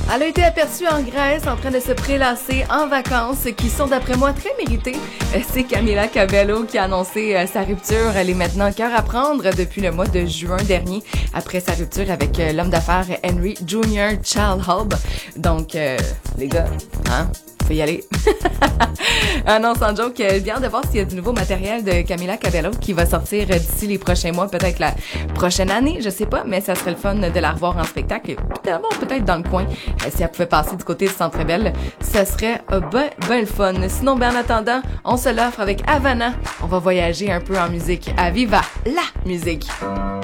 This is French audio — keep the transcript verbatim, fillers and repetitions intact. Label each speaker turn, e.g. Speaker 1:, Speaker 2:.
Speaker 1: Elle a été aperçue en Grèce en train de se prélasser en vacances, qui sont d'après moi très méritées. C'est Camila Cabello qui a annoncé euh, sa rupture. Elle est maintenant cœur à prendre depuis le mois de juin dernier, après sa rupture avec euh, l'homme d'affaires Henry Junior Childhub. Donc, euh, les gars, hein? Faut y aller. Ah non, sans joke, euh, bien de voir s'il y a du nouveau matériel de Camila Cabello qui va sortir euh, d'ici les prochains mois, peut-être la prochaine année, je sais pas, mais ça serait le fun de la revoir en spectacle. Peut-être peut-être dans le coin, euh, si elle pouvait passer du côté de Centre Bell, ça serait euh, ben, ben le fun. Sinon, ben en attendant, on se l'offre avec Havana. On va voyager un peu en musique. À Viva la musique!